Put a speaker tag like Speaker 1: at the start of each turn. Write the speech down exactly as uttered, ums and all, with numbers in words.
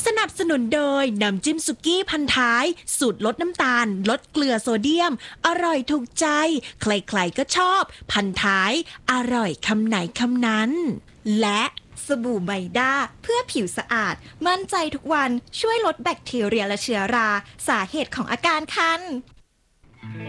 Speaker 1: นับสนุนโดยน้ำจิ้มสุกี้พันท้ายสูตรลดน้ำตาลลดเกลือโซเดียมอร่อยถูกใจใครๆก็ชอบพันท้ายอร่อยคำไหนคำนั้นและ
Speaker 2: สบู่ไมด้าเพื่อผิวสะอาดมั่นใจทุกวันช่วยลดแบคทีเรียและเชื้อราสาเหตุของอาการคัน